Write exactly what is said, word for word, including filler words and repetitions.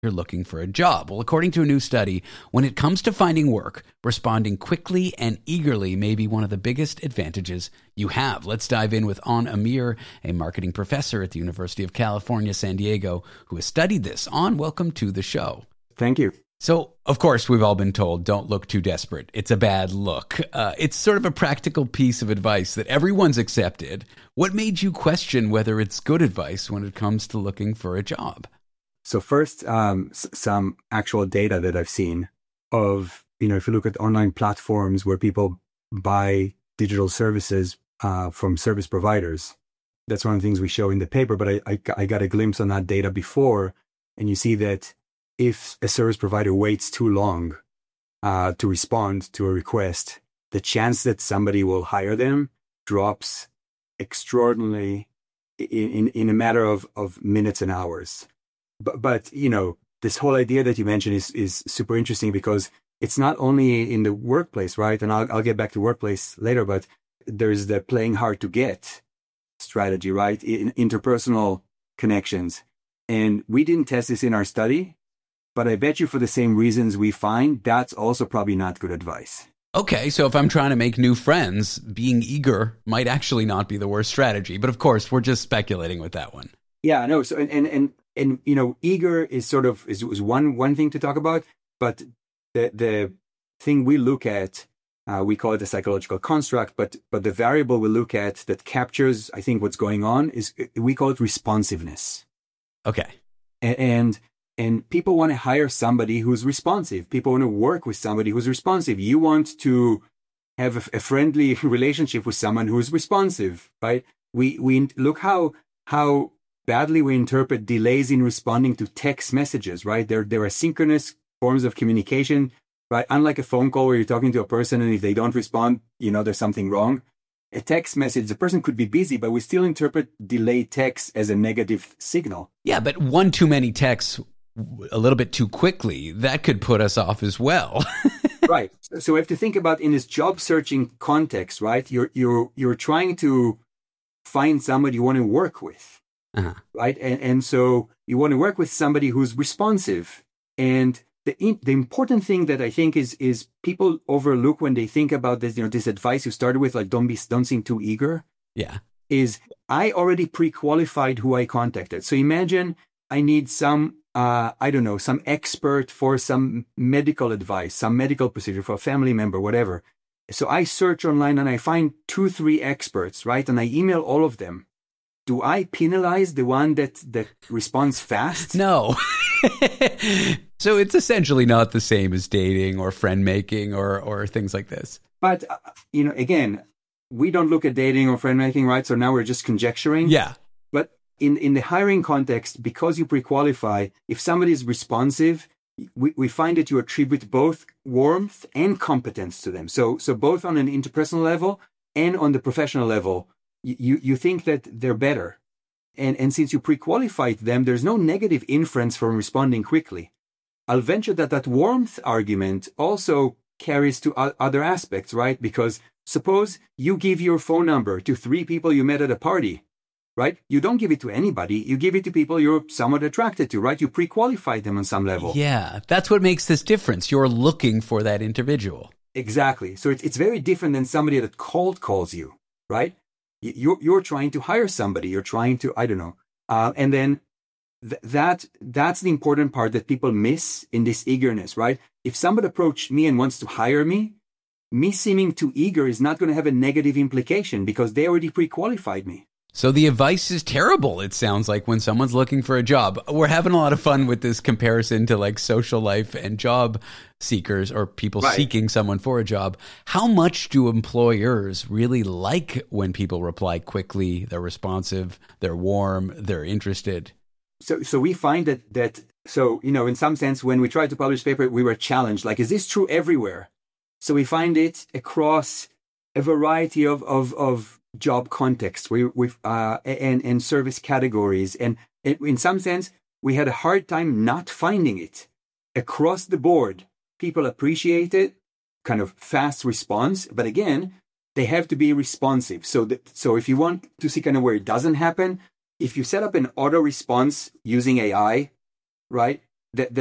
you're looking for a job. Well, according to a new study, when it comes to finding work, responding quickly and eagerly may be one of the biggest advantages you have. Let's dive in with An Amir, a marketing professor at the University of California, San Diego, who has studied this. An, welcome to the show. Thank you. So, of course, we've all been told, don't look too desperate. It's a bad look. Uh, it's sort of a practical piece of advice that everyone's accepted. What made you question whether it's good advice when it comes to looking for a job? So first, um, s- some actual data that I've seen of, you know, if you look at online platforms where people buy digital services uh, from service providers, that's one of the things we show in the paper, but I, I, I got a glimpse on that data before, and you see that if a service provider waits too long uh, to respond to a request, the chance that somebody will hire them drops extraordinarily in, in, in a matter of, of minutes and hours. But, but, you know, this whole idea that you mentioned is, is super interesting because it's not only in the workplace, right? And I'll, I'll get back to workplace later, but there's the playing hard to get strategy, right? In interpersonal connections. And we didn't test this in our study, but I bet you for the same reasons we find, that's also probably not good advice. Okay, so if I'm trying to make new friends, being eager might actually not be the worst strategy. But of course, we're just speculating with that one. Yeah, no. So, and, and, and, and you know, eager is sort of, is, is one, one thing to talk about, but the, the thing we look at, uh, we call it a psychological construct, but, but the variable we look at that captures, I think, what's going on is, we call it responsiveness. Okay. And, and And people want to hire somebody who's responsive. People want to work with somebody who's responsive. You want to have a, a friendly relationship with someone who's responsive, right? We we look how how badly we interpret delays in responding to text messages, right? They're they're asynchronous forms of communication, right? Unlike a phone call where you're talking to a person and if they don't respond, you know there's something wrong. A text message, the person could be busy, but we still interpret delayed text as a negative signal. Yeah, but one too many texts a little bit too quickly, that could put us off as well. Right. So we have to think about in this job searching context, right? You're you're you're trying to find somebody you want to work with, uh-huh. right? And and so you want to work with somebody who's responsive. And the the important thing that I think is is people overlook when they think about this, you know, this advice you started with, like don't be don't seem too eager. Yeah. Is I already pre-qualified who I contacted. So imagine I need some. Uh, I don't know, some expert for some medical advice, some medical procedure for a family member, whatever. So I search online and I find two, three experts, right? And I email all of them. Do I penalize the one that, that responds fast? No. So it's essentially not the same as dating or friend making or, or things like this. But, uh, you know, again, we don't look at dating or friend making, right? So now we're just conjecturing. Yeah. But In, in the hiring context, because you pre-qualify, if somebody is responsive, we, we find that you attribute both warmth and competence to them. So so both on an interpersonal level and on the professional level, you, you think that they're better. And, and since you pre-qualified them, there's no negative inference from responding quickly. I'll venture that that warmth argument also carries to other aspects, right? Because suppose you give your phone number to three people you met at a party. Right? You don't give it to anybody. You give it to people you're somewhat attracted to, right? You pre-qualify them on some level. Yeah, that's what makes this difference. You're looking for that individual. Exactly. So it's, it's very different than somebody that cold calls you, right? You're, you're trying to hire somebody. You're trying to, I don't know. Uh, and then th- that that's the important part that people miss in this eagerness, right? If somebody approached me and wants to hire me, me seeming too eager is not going to have a negative implication because they already pre-qualified me. So the advice is terrible, it sounds like, when someone's looking for a job. We're having a lot of fun with this comparison to like social life and job seekers or people right. seeking someone for a job. How much do employers really like when people reply quickly, they're responsive, they're warm, they're interested? So so we find that, that so, you know, in some sense, when we tried to publish paper, we were challenged. Like, is this true everywhere? So we find it across a variety of, of, of job contexts we, we've, uh, and, and service categories. And in some sense, we had a hard time not finding it. Across the board, people appreciate it, kind of fast response. But again, they have to be responsive. So that, so if you want to see kind of where it doesn't happen, if you set up an auto response using A I, right, the,